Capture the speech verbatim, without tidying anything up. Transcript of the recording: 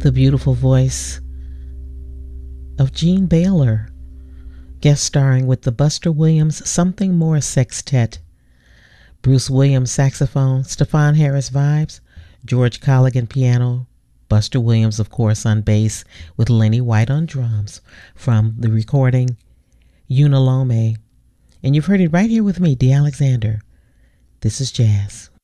the beautiful voice of Jean Baylor, guest starring with the Buster Williams Something More Sextet. Bruce Williams saxophone, Stefon Harris vibes, George Colligan piano, Buster Williams, of course, on bass, with Lenny White on drums from the recording Unalome. And you've heard it right here with me, D. Alexander. This is jazz.